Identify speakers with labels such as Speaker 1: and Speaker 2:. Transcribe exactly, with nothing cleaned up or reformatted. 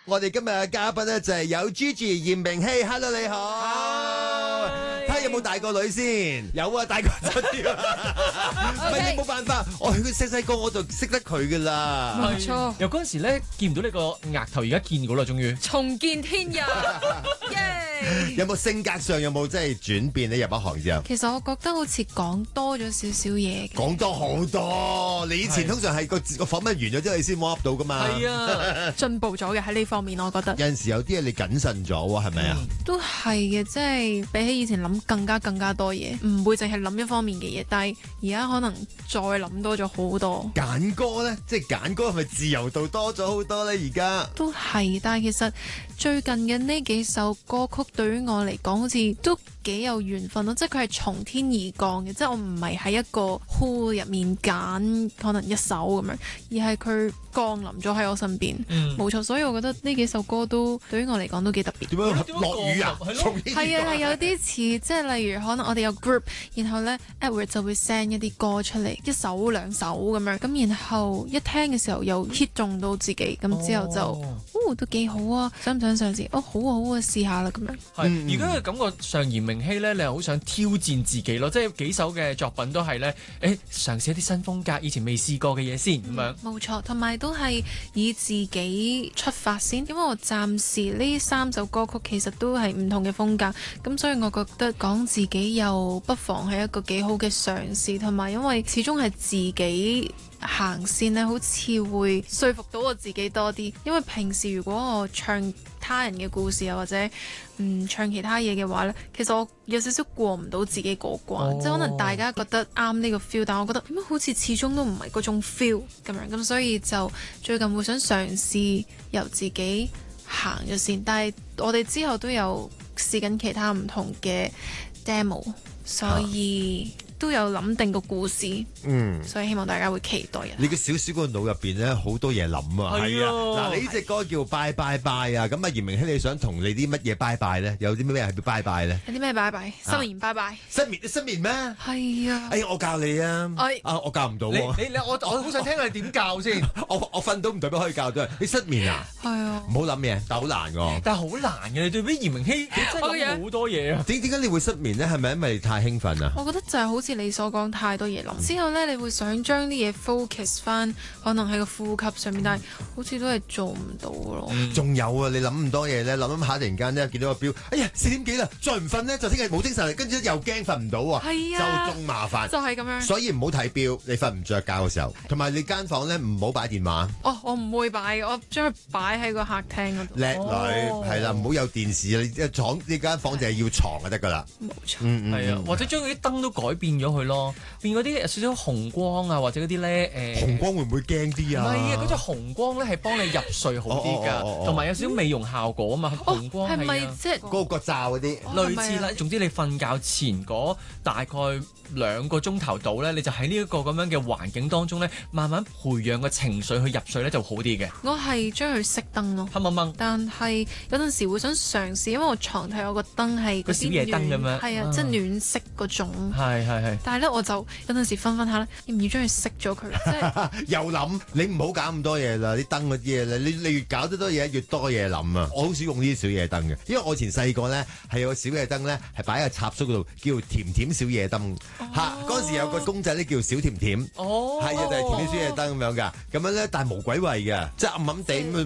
Speaker 1: 我哋今日嘅嘉賓咧就係有 Gigi 炎明熹 ，Hello 你好。睇下有冇大個女先？有啊，大個咗啲啊。唔係你冇辦法，我佢細細個我就識得佢噶啦。
Speaker 2: 冇錯，由嗰陣時咧見唔到你個額頭，而家見到啦，終於
Speaker 3: 重見天日，耶！
Speaker 1: 有冇性格上有冇即係轉變咧？入咗行之後，
Speaker 3: 其實我覺得好似講多咗少少嘢嘅。
Speaker 1: 講多好多。你以前通常係個個訪問完咗之後，你先 warm up 到噶嘛？
Speaker 2: 係啊，
Speaker 3: 進步咗嘅喺呢方面，我覺得。
Speaker 1: 有陣時有啲嘢你謹慎咗喎，係咪啊？
Speaker 3: 都係嘅，即係比起以前諗更加更加多嘢，唔會淨係諗一方面嘅嘢，但係而家可能再諗多咗好多。
Speaker 1: 揀歌咧，即係揀歌係咪自由度多咗好多咧？而家
Speaker 3: 都係，但係其實最近嘅呢幾首歌曲對於我嚟講，好似都幾有緣分咯，即係佢係從天而降嘅，即係我唔係喺一個 pool 入面揀可能一首咁樣，而係佢降臨咗喺我身邊，冇錯、嗯。所以我覺得呢幾首歌都對於我嚟講都幾特別。
Speaker 1: 點樣落雨啊？
Speaker 3: 係啊，係有啲似，即係例如可能我哋有 group，然後咧 Edward 就會 send 一啲歌出嚟，一首兩首咁樣，咁然後一聽嘅時候又 hit 中到自己，咁之後就哦，哦都幾好啊，想唔想嘗試？哦好啊好啊，試下啦咁樣。
Speaker 2: 係而家嘅感覺上，炎明熹咧，你係好想挑戰自己咯，即係幾首嘅作品都係咧，誒嘗試一啲新風格，以前未試過嘅嘢先咁樣。
Speaker 3: 冇錯，同埋都係以自己出發先，因為我暫時呢三首歌曲其實都係唔同嘅風格，咁所以我覺得講自己又不妨係一個幾好嘅嘗試，同埋因為始終係自己行先咧，好似會說服到我自己多啲。因為平時如果我唱他人嘅故事啊，或者嗯唱其他嘢嘅話呢，其實我有少少過唔到自己嗰關，哦、即係可能大家覺得啱呢個 feel，但我覺得點解好似始終都唔係嗰種 feel 咁樣，咁所以就最近會想嘗試由自己行咗先，但係我哋之後都有試緊其他唔同嘅 demo， 所以都有諗定個故事，嗯，所以希望大家會期待啊！
Speaker 1: 你嘅小小個腦入邊咧好多嘢諗啊，係啊，嗱，你呢隻歌叫拜拜拜啊，咁啊，炎明熹你想同你啲乜嘢拜拜咧？有啲咩係叫拜拜咧？
Speaker 3: 有啲咩拜拜？失眠拜拜？
Speaker 1: 失眠失眠咩？
Speaker 3: 係啊！
Speaker 1: 哎，我教你啊！
Speaker 3: 哎，
Speaker 1: 啊，我教唔到喎。
Speaker 2: 你你我我好想聽你點教先。
Speaker 1: 我我瞓到唔代表可以教到人。你失眠啊？
Speaker 3: 係啊！
Speaker 1: 唔好諗嘢，但係好難㗎。
Speaker 2: 但係好難嘅，你對比炎明熹，你真係諗好多嘢啊！
Speaker 1: 點點解你會失眠咧？係咪因為你太興奮啊？
Speaker 3: 我覺得就係好似你所講，太多嘢諗，之後咧你會想將啲嘢 focus 翻，可能喺個呼吸上面，但係好似都係做唔到咯。
Speaker 1: 仲、嗯、有啊，你諗咁多嘢咧，諗諗下突然間咧見到個錶，哎呀四點幾啦，再唔瞓咧就聽日冇精神，跟住又驚瞓唔到啊，就仲麻煩，
Speaker 3: 就係咁樣。所
Speaker 1: 以唔好睇錶，你瞓唔着覺嘅時候，同埋你間房咧唔好擺電話。
Speaker 3: 哦，我唔會擺，我將佢擺喺個客廳嗰度。
Speaker 1: 叻女，係啦、哦，唔好有電視，你一床呢間房就係要床就得噶啦。
Speaker 3: 冇錯，
Speaker 1: 嗯
Speaker 2: 係啊、嗯，或者將嗰啲燈都改變咗佢咯，變嗰啲有少少紅光啊，或者嗰啲咧誒，
Speaker 1: 紅光會唔會驚啲啊？
Speaker 2: 唔係啊，嗰隻紅光咧係幫你入睡好啲㗎，同埋、哦哦哦哦、有少少美容效果啊嘛。紅光係咪
Speaker 3: 即係
Speaker 1: 嗰個罩嗰啲？
Speaker 2: 類似啦，總之你瞓覺前嗰大概兩個鐘頭到咧，你就喺呢一個咁樣嘅環境當中咧，慢慢培養個情緒去入睡咧就好啲嘅。
Speaker 3: 我係將佢熄燈咯，
Speaker 2: 黑掹掹。
Speaker 3: 但係有陣時會想嘗試，因為我床頭有個燈係
Speaker 2: 個小夜燈咁樣，
Speaker 3: 係啊，即係暖色嗰種。
Speaker 2: 係係係。但
Speaker 3: 係咧，我就有陣時瞓瞓下咧，要唔要將佢熄咗佢？即係
Speaker 1: 又諗，你唔好搞咁多嘢啦，啲燈嗰啲嘢咧，你你越搞得多嘢，越多嘢諗啊！我好少用呢啲小夜燈嘅，因為我以前細個咧係有個小夜燈咧，係擺喺個插蘇嗰度，叫甜甜小夜燈嚇。嗰陣、哦、時有個公仔咧叫小甜甜，係啊、哦，就係、是、甜甜小夜燈咁樣噶，咁樣咧，但係無鬼謂嘅，即係暗暗地咁